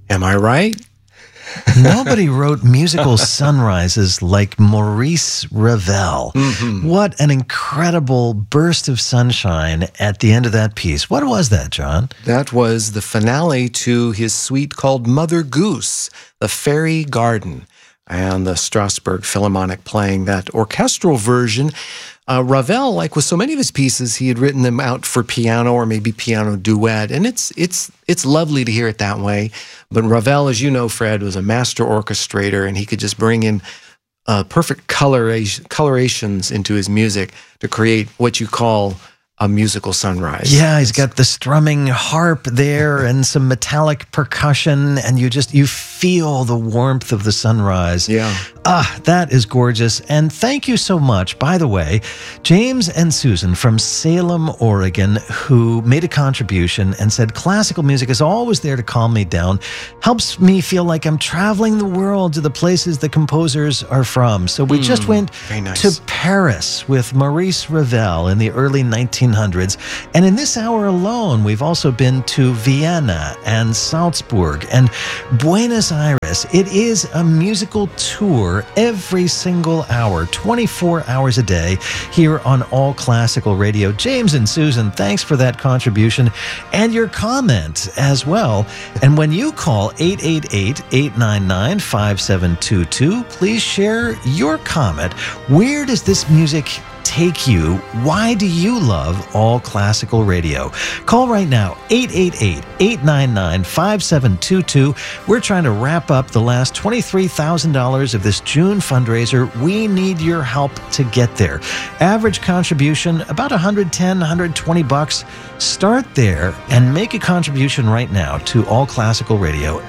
Am I right? Nobody wrote musical sunrises like Maurice Ravel. Mm-hmm. What an incredible burst of sunshine at the end of that piece. What was that, John? That was the finale to his suite called Mother Goose, the Fairy Garden, and the Strasbourg Philharmonic playing that orchestral version. Ravel, like with so many of his pieces, he had written them out for piano or maybe piano duet, and it's lovely to hear it that way. But Ravel, as you know, Fred, was a master orchestrator, and he could just bring in perfect colorations into his music to create what you call a musical sunrise. Yeah, he's got the strumming harp there and some metallic percussion, and you feel the warmth of the sunrise. Yeah. That is gorgeous. And thank you so much, by the way, James and Susan from Salem, Oregon, who made a contribution and said classical music is always there to calm me down, helps me feel like I'm traveling the world to the places the composers are from. So we just went to Paris with Maurice Ravel in the early 1900s. And in this hour alone, we've also been to Vienna and Salzburg and Buenos Aires. It is a musical tour every single hour, 24 hours a day here on All Classical Radio. James and Susan, thanks for that contribution and your comment as well. And when you call 888-899-5722, please share your comment. Where does this music take you? Why do you love All Classical Radio? Call right now, 888-899-5722. We're trying to wrap up the last $23,000 of this June fundraiser. We need your help to get there. Average contribution, about $110, $120. Start there and make a contribution right now to All Classical Radio,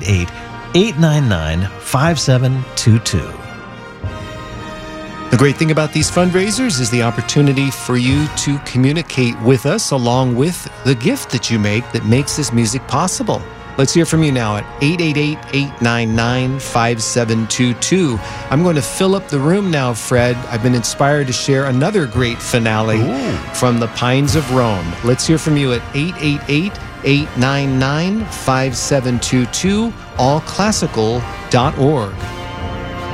888-899-5722. The great thing about these fundraisers is the opportunity for you to communicate with us along with the gift that you make that makes this music possible. Let's hear from you now at 888-899-5722. I'm going to fill up the room now, Fred. I've been inspired to share another great finale from the Pines of Rome. Let's hear from you at 888-899-5722, allclassical.org.